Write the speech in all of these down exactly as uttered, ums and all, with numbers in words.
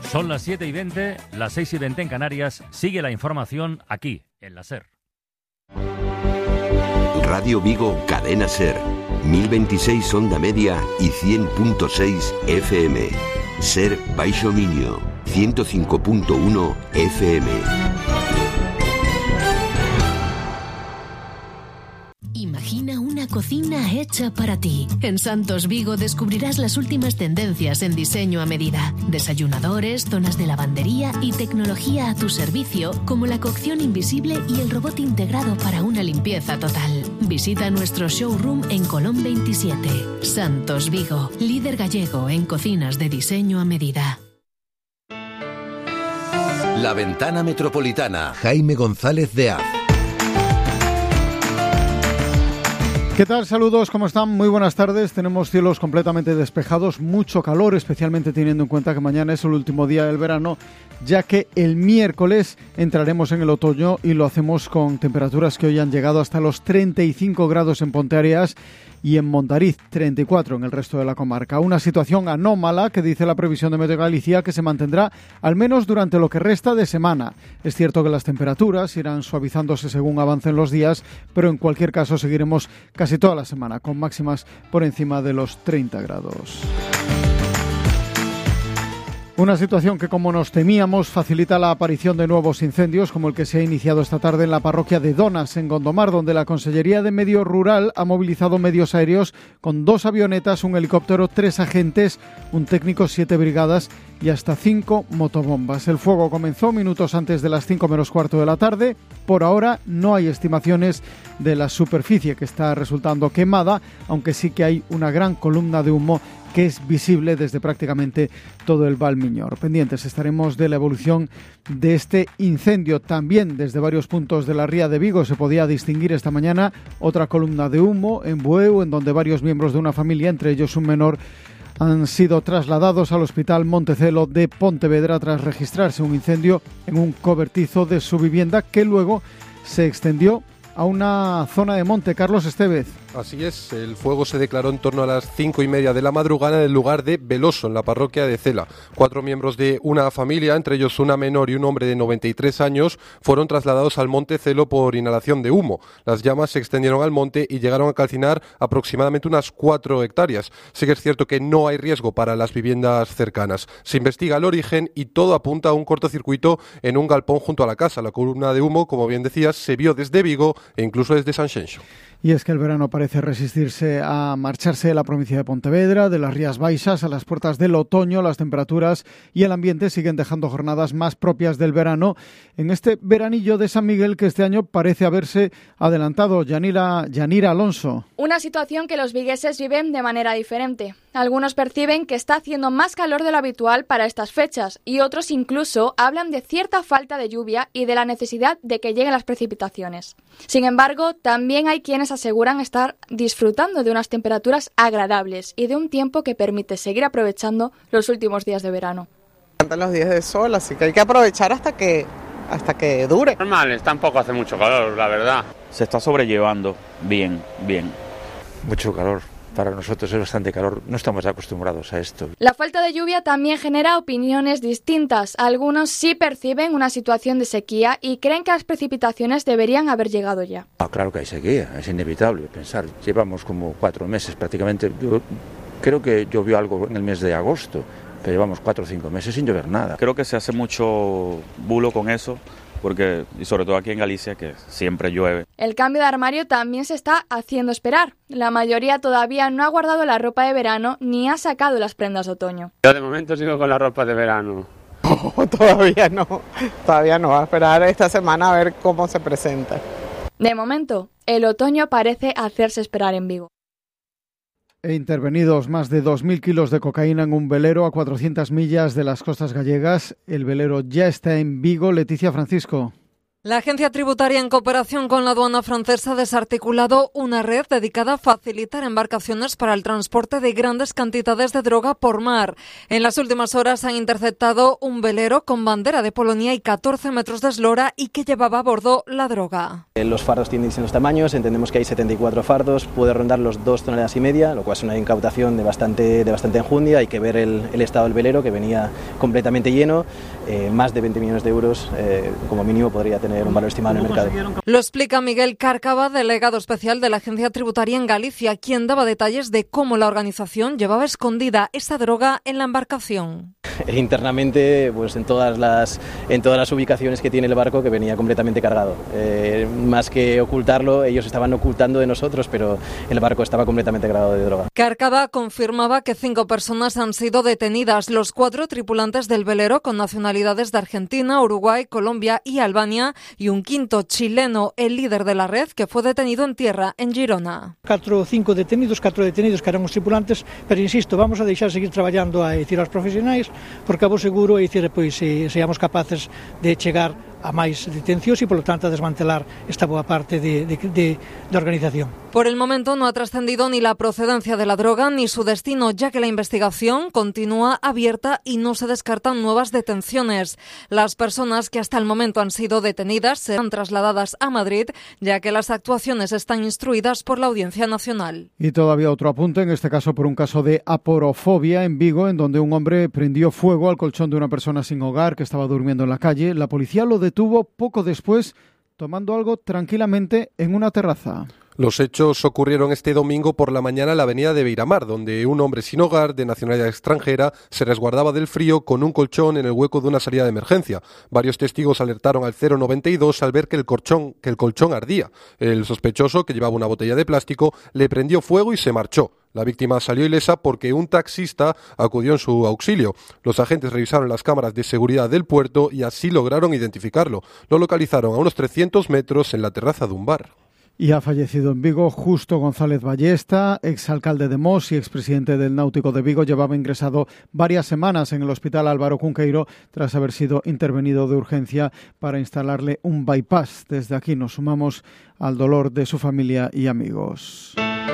Son las siete y veinte, las seis y veinte en Canarias. Sigue la información aquí, en la SER. Radio Vigo, Cadena SER. mil veintiséis onda media y cien punto seis F M. SER Baixo Miño, ciento cinco punto uno F M. Imagina una cocina hecha para ti. En Santos Vigo descubrirás las últimas tendencias en diseño a medida. Desayunadores, zonas de lavandería y tecnología a tu servicio, como la cocción invisible y el robot integrado para una limpieza total. Visita nuestro showroom en Colón veintisiete. Santos Vigo, líder gallego en cocinas de diseño a medida. La Ventana Metropolitana. Jaime González de Az. ¿Qué tal? Saludos, ¿cómo están? Muy buenas tardes. Tenemos cielos completamente despejados, mucho calor, especialmente teniendo en cuenta que mañana es el último día del verano, ya que el miércoles entraremos en el otoño y lo hacemos con temperaturas que hoy han llegado hasta los treinta y cinco grados en Ponteareas y en Montariz, treinta y cuatro en el resto de la comarca. Una situación anómala que dice la previsión de Meteo Galicia que se mantendrá al menos durante lo que resta de semana. Es cierto que las temperaturas irán suavizándose según avancen los días, pero en cualquier caso seguiremos casi toda la semana con máximas por encima de los treinta grados. Una situación que, como nos temíamos, facilita la aparición de nuevos incendios, como el que se ha iniciado esta tarde en la parroquia de Donas, en Gondomar, donde la Consellería de Medio Rural ha movilizado medios aéreos con dos avionetas, un helicóptero, tres agentes, un técnico, siete brigadas y hasta cinco motobombas. El fuego comenzó minutos antes de las cinco menos cuarto de la tarde. Por ahora no hay estimaciones de la superficie que está resultando quemada, aunque sí que hay una gran columna de humo que es visible desde prácticamente todo el Val Miñor. Pendientes estaremos de la evolución de este incendio. También desde varios puntos de la ría de Vigo se podía distinguir esta mañana otra columna de humo en Bueu, en donde varios miembros de una familia, entre ellos un menor, han sido trasladados al Hospital Montecelo de Pontevedra tras registrarse un incendio en un cobertizo de su vivienda que luego se extendió a una zona de monte. Carlos Estevez. Así es, el fuego se declaró en torno a las cinco y media de la madrugada en el lugar de Veloso, en la parroquia de Cela. Cuatro miembros de una familia, entre ellos una menor y un hombre de noventa y tres años, fueron trasladados al monte Celo por inhalación de humo. Las llamas se extendieron al monte y llegaron a calcinar aproximadamente unas cuatro hectáreas. Sí que es cierto que no hay riesgo para las viviendas cercanas. Se investiga el origen y todo apunta a un cortocircuito en un galpón junto a la casa. La columna de humo, como bien decías, se vio desde Vigo e incluso desde Sanxenxo. Y es que el verano parece resistirse a marcharse de la provincia de Pontevedra, de las Rías Baixas, a las puertas del otoño. Las temperaturas y el ambiente siguen dejando jornadas más propias del verano en este veranillo de San Miguel que este año parece haberse adelantado. Yanira, Yanira Alonso. Una situación que los vigueses viven de manera diferente. Algunos perciben que está haciendo más calor de lo habitual para estas fechas y otros incluso hablan de cierta falta de lluvia y de la necesidad de que lleguen las precipitaciones. Sin embargo, también hay quienes aseguran estar disfrutando de unas temperaturas agradables y de un tiempo que permite seguir aprovechando los últimos días de verano. Están los días de sol, así que hay que aprovechar hasta que hasta que dure. Normal, tampoco hace mucho calor, la verdad. Se está sobrellevando bien, bien. Mucho calor. Para nosotros es bastante calor, no estamos acostumbrados a esto. La falta de lluvia también genera opiniones distintas. Algunos sí perciben una situación de sequía y creen que las precipitaciones deberían haber llegado ya. Ah, claro que hay sequía, es inevitable pensar. Llevamos como cuatro meses prácticamente. Yo creo que llovió algo en el mes de agosto, pero llevamos cuatro o cinco meses sin llover nada. Creo que se hace mucho bulo con eso, porque y sobre todo aquí en Galicia, que siempre llueve. El cambio de armario también se está haciendo esperar. La mayoría todavía no ha guardado la ropa de verano ni ha sacado las prendas de otoño. Yo de momento sigo con la ropa de verano. Oh, todavía no, todavía no. Va a esperar esta semana a ver cómo se presenta. De momento, el otoño parece hacerse esperar en Vigo. E intervenidos más de dos mil kilos de cocaína en un velero a cuatrocientas millas de las costas gallegas. El velero ya está en Vigo. Leticia Francisco. La agencia tributaria, en cooperación con la aduana francesa, ha desarticulado una red dedicada a facilitar embarcaciones para el transporte de grandes cantidades de droga por mar. En las últimas horas han interceptado un velero con bandera de Polonia y catorce metros de eslora y que llevaba a bordo la droga. Los fardos tienen distintos tamaños, entendemos que hay setenta y cuatro fardos, puede rondar los dos toneladas y media, lo cual es una incautación de bastante, de bastante enjundia. Hay que ver el, el estado del velero, que venía completamente lleno, eh, más de veinte millones de euros, eh, como mínimo podría tener un valor estimado en el mercado. Lo explica Miguel Cárcava, delegado especial de la agencia tributaria en Galicia, quien daba detalles de cómo la organización llevaba escondida esa droga en la embarcación. Internamente, pues en todas las en todas las ubicaciones que tiene el barco, que venía completamente cargado. Eh, más que ocultarlo, ellos estaban ocultando de nosotros, pero el barco estaba completamente cargado de droga. Cárcava confirmaba que cinco personas han sido detenidas, los cuatro tripulantes del velero con nacionalidades de Argentina, Uruguay, Colombia y Albania, y un quinto chileno, el líder de la red, que fue detenido en tierra en Girona. Catro, cinco detenidos, catro detenidos que eran os tripulantes, pero insisto, vamos a deixar seguir traballando a decir aos profesionais, porque a vos seguro é dicir, pois, se seamos capaces de chegar a máis detencións e, polo tanto, a desmantelar esta boa parte de, de, de, de organización. Por el momento no ha trascendido ni la procedencia de la droga ni su destino, ya que la investigación continúa abierta y no se descartan nuevas detenciones. Las personas que hasta el momento han sido detenidas serán trasladadas a Madrid, ya que las actuaciones están instruidas por la Audiencia Nacional. Y todavía otro apunte, en este caso por un caso de aporofobia en Vigo, en donde un hombre prendió fuego al colchón de una persona sin hogar que estaba durmiendo en la calle. La policía lo detuvo poco después, tomando algo tranquilamente en una terraza. Los hechos ocurrieron este domingo por la mañana en la avenida de Beiramar, donde un hombre sin hogar, de nacionalidad extranjera, se resguardaba del frío con un colchón en el hueco de una salida de emergencia. Varios testigos alertaron al cero noventa y dos al ver que el colchón, que el colchón ardía. El sospechoso, que llevaba una botella de plástico, le prendió fuego y se marchó. La víctima salió ilesa porque un taxista acudió en su auxilio. Los agentes revisaron las cámaras de seguridad del puerto y así lograron identificarlo. Lo localizaron a unos trescientos metros en la terraza de un bar. Y ha fallecido en Vigo Justo González Ballesta, exalcalde de Mos y expresidente del Náutico de Vigo. Llevaba ingresado varias semanas en el Hospital Álvaro Cunqueiro tras haber sido intervenido de urgencia para instalarle un bypass. Desde aquí nos sumamos al dolor de su familia y amigos.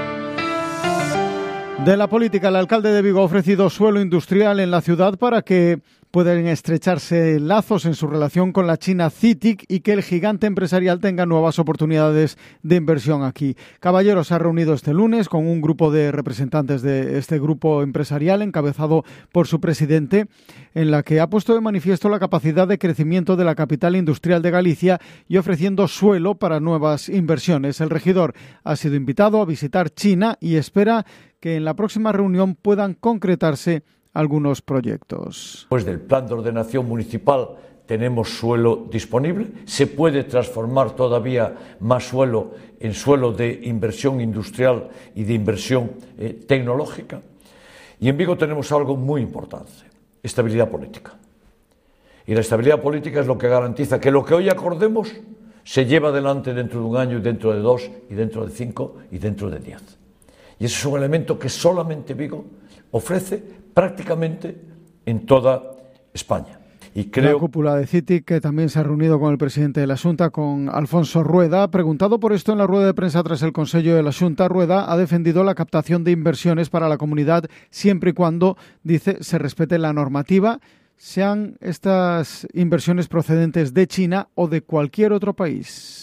De la política, el alcalde de Vigo ha ofrecido suelo industrial en la ciudad para que puedan estrecharse lazos en su relación con la China C I T I C y que el gigante empresarial tenga nuevas oportunidades de inversión aquí. Caballero se ha reunido este lunes con un grupo de representantes de este grupo empresarial encabezado por su presidente, en la que ha puesto de manifiesto la capacidad de crecimiento de la capital industrial de Galicia y ofreciendo suelo para nuevas inversiones. El regidor ha sido invitado a visitar China y espera que en la próxima reunión puedan concretarse algunos proyectos. Pues del plan de ordenación municipal tenemos suelo disponible, se puede transformar todavía más suelo en suelo de inversión industrial y de inversión eh, tecnológica. Y en Vigo tenemos algo muy importante, estabilidad política. Y la estabilidad política es lo que garantiza que lo que hoy acordemos se lleva adelante dentro de un año, y dentro de dos, y dentro de cinco, y dentro de diez. Y ese es un elemento que solamente Vigo ofrece prácticamente en toda España. Y creo... La cúpula de C I T I C, que también se ha reunido con el presidente de la Xunta, con Alfonso Rueda. Preguntado por esto en la rueda de prensa tras el Consejo de la Xunta, Rueda ha defendido la captación de inversiones para la comunidad siempre y cuando, dice, se respete la normativa, sean estas inversiones procedentes de China o de cualquier otro país.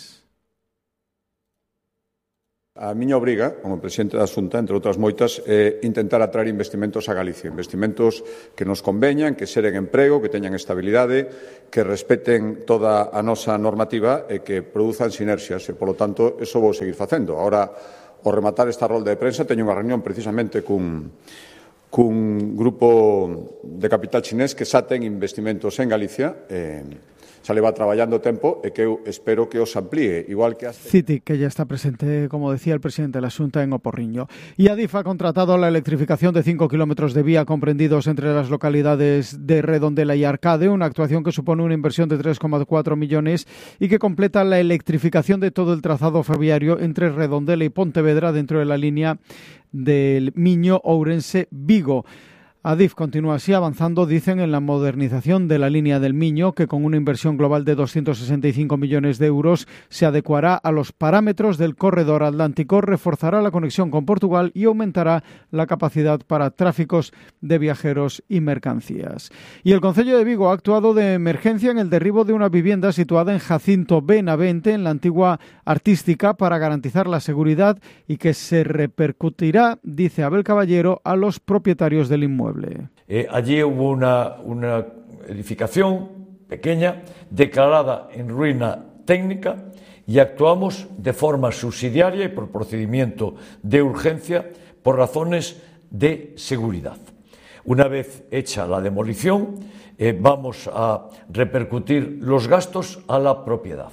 A miña obriga, como presidente da Xunta, entre outras moitas, é intentar atraer investimentos a Galicia. Investimentos que nos conveñan, que xeren emprego, que teñan estabilidade, que respeten toda a nosa normativa e que produzan sinerxias. E, polo tanto, eso vou seguir facendo. Ahora, ao rematar esta rolda de prensa, teño unha reunión precisamente cun, cun grupo de capital chinés que xa ten investimentos en Galicia. Eh, xa leva traballando tempo e que eu espero que os amplíe, igual que... As... C I T I C, que ya está presente, como decía el presidente de la Xunta, en Oporriño. Y Adif ha contratado la electrificación de cinco kilómetros de vía comprendidos entre las localidades de Redondela y Arcade, una actuación que supone una inversión de tres coma cuatro millones y que completa la electrificación de todo el trazado ferroviario entre Redondela y Pontevedra dentro de la línea del Miño Ourense Vigo. Adif continúa así avanzando, dicen, en la modernización de la línea del Miño, que con una inversión global de doscientos sesenta y cinco millones de euros se adecuará a los parámetros del corredor atlántico, reforzará la conexión con Portugal y aumentará la capacidad para tráficos de viajeros y mercancías. Y el Concello de Vigo ha actuado de emergencia en el derribo de una vivienda situada en Jacinto Benavente, en la antigua Artística, para garantizar la seguridad y que se repercutirá, dice Abel Caballero, a los propietarios del inmueble. Eh, allí hubo una, una edificación pequeña declarada en ruina técnica y actuamos de forma subsidiaria y por procedimiento de urgencia por razones de seguridad. Una vez hecha la demolición, eh, vamos a repercutir los gastos a la propiedad.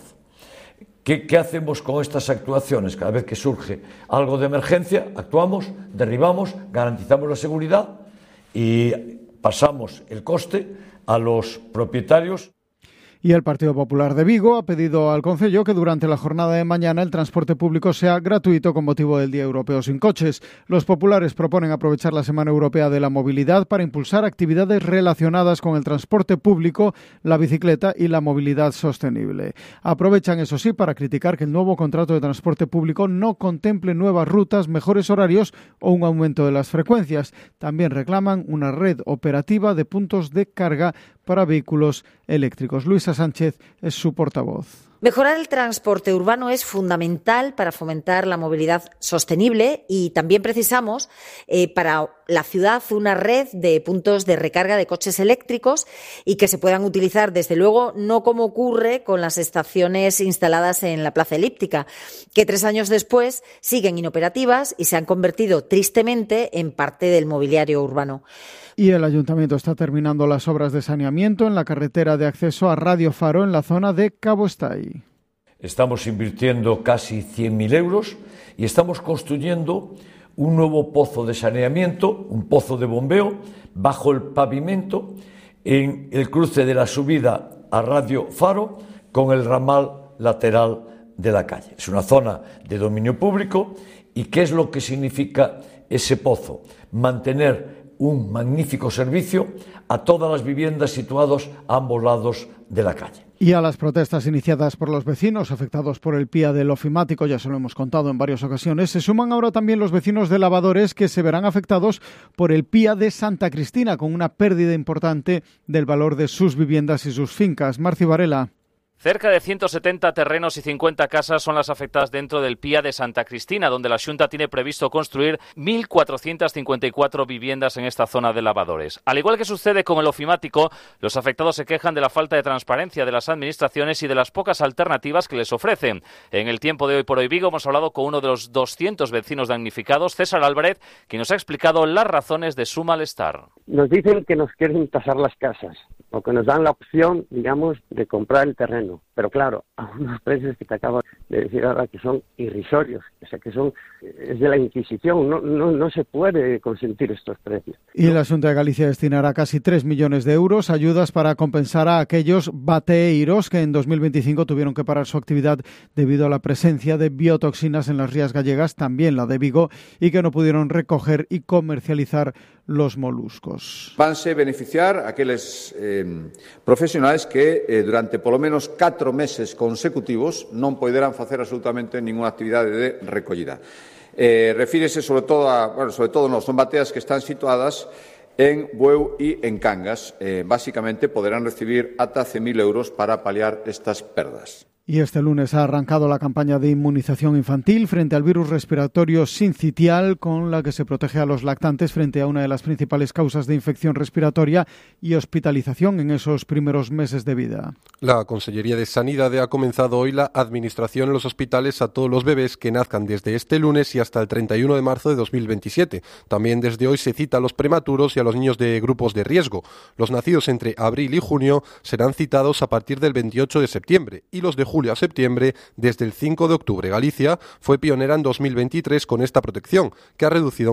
¿Qué, ¿Qué hacemos con estas actuaciones? Cada vez que surge algo de emergencia, actuamos, derribamos, garantizamos la seguridad y pasamos el coste a los propietarios. Y el Partido Popular de Vigo ha pedido al Concello que durante la jornada de mañana el transporte público sea gratuito con motivo del Día Europeo sin Coches. Los populares proponen aprovechar la Semana Europea de la Movilidad para impulsar actividades relacionadas con el transporte público, la bicicleta y la movilidad sostenible. Aprovechan, eso sí, para criticar que el nuevo contrato de transporte público no contemple nuevas rutas, mejores horarios o un aumento de las frecuencias. También reclaman una red operativa de puntos de carga para vehículos eléctricos. Luisa Sánchez es su portavoz. Mejorar el transporte urbano es fundamental para fomentar la movilidad sostenible y también precisamos eh, para la ciudad una red de puntos de recarga de coches eléctricos y que se puedan utilizar, desde luego, no como ocurre con las estaciones instaladas en la Plaza Elíptica, que tres años después siguen inoperativas y se han convertido tristemente en parte del mobiliario urbano. Y el Ayuntamiento está terminando las obras de saneamiento en la carretera de acceso a Radio Faro en la zona de Cabo Estay. Estamos invirtiendo casi cien mil euros y estamos construyendo un nuevo pozo de saneamiento, un pozo de bombeo, bajo el pavimento, en el cruce de la subida a Radio Faro con el ramal lateral de la calle. Es una zona de dominio público. ¿Y qué es lo que significa ese pozo? Mantener un magnífico servicio a todas las viviendas situadas a ambos lados de la calle. Y a las protestas iniciadas por los vecinos afectados por el P I A del ofimático, ya se lo hemos contado en varias ocasiones, se suman ahora también los vecinos de Lavadores, que se verán afectados por el P I A de Santa Cristina, con una pérdida importante del valor de sus viviendas y sus fincas. Marci Varela. Cerca de ciento setenta terrenos y cincuenta casas son las afectadas dentro del P I A de Santa Cristina, donde la Xunta tiene previsto construir mil cuatrocientas cincuenta y cuatro viviendas en esta zona de Lavadores. Al igual que sucede con el ofimático, los afectados se quejan de la falta de transparencia de las administraciones y de las pocas alternativas que les ofrecen. En el tiempo de Hoy por Hoy Vigo hemos hablado con uno de los doscientos vecinos damnificados, César Álvarez, quien nos ha explicado las razones de su malestar. Nos dicen que nos quieren tasar las casas, o que nos dan la opción, digamos, de comprar el terreno. Pero claro, a unos precios que te acabo de decir ahora que son irrisorios, o sea que son, es de la Inquisición, no, no, no se puede consentir estos precios. Y la Xunta de Galicia destinará casi tres millones de euros, ayudas para compensar a aquellos bateeiros que en dos mil veinticinco tuvieron que parar su actividad debido a la presencia de biotoxinas en las rías gallegas, también la de Vigo, y que no pudieron recoger y comercializar los moluscos. Vanse beneficiar aqueles eh, profesionais que eh, durante polo menos catro meses consecutivos non poderán facer absolutamente ninguna actividade de recollida. Eh, refírese sobre todo a, bueno, sobre todo non son bateas que están situadas en Bueu e en Cangas. Eh, básicamente poderán recibir ata cen mil euros para paliar estas perdas. Y este lunes ha arrancado la campaña de inmunización infantil frente al virus respiratorio sincitial, con la que se protege a los lactantes frente a una de las principales causas de infección respiratoria y hospitalización en esos primeros meses de vida. La Consellería de Sanidad ha comenzado hoy la administración en los hospitales a todos los bebés que nazcan desde este lunes y hasta el treinta y uno de marzo de dos mil veintisiete. También desde hoy se cita a los prematuros y a los niños de grupos de riesgo. Los nacidos entre abril y junio serán citados a partir del veintiocho de septiembre y los de julio a septiembre desde el cinco de octubre. Galicia fue pionera en dos mil veintitrés con esta protección, que ha reducido